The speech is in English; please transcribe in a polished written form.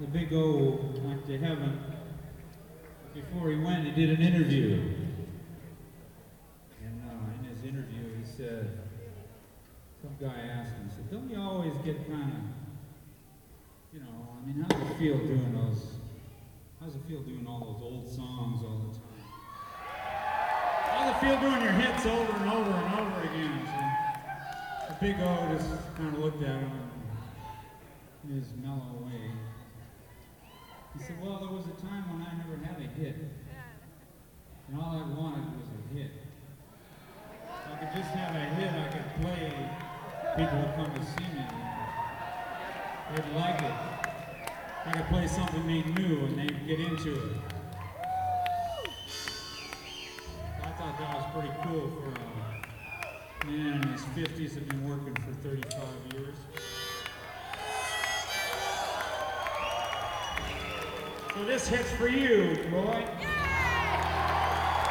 Big O went to heaven. Before he went, he did an interview. And in his interview, he said, some guy asked him, he said, don't you always get kind of, I mean, how does it feel doing all those old songs all the time? How does it feel doing your hits over and over and over again? So the Big O just kind of looked at him in his mellow way. He said, well, there was a time when I never had a hit. And all I wanted was a hit. If I could just have a hit, I could play. People would come to see me. They'd like it. I could play something they knew and they'd get into it. I thought that was pretty cool for a man in his 50s that had been working for 35 years. So this hit's for you, Roy.